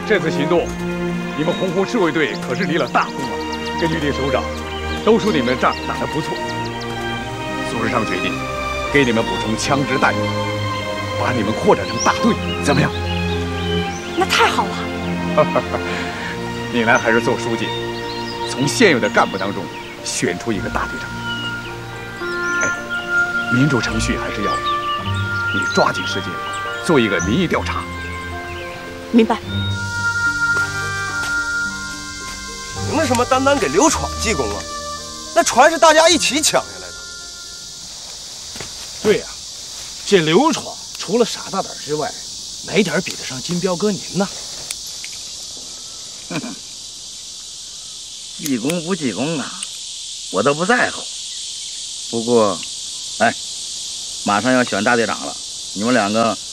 这次行动，你们洪湖赤卫队可是立了大功啊！根据李首长，都说你们仗打得不错。苏师长决定给你们补充枪支弹药，把你们扩展成大队，怎么样？ 那太好了。 你呢，还是做书记，从现有的干部当中选出一个大队长。哎，民主程序还是要你抓紧时间做一个民意调查。 明白。 凭什么单单给刘闯记功啊？那船是大家一起抢下来的。 对呀，这刘闯除了傻大胆之外，哪点比得上金彪哥您呢？ 哼哼，记功不记功啊，我都不在乎。不过，哎，马上要选大队长了，你们两个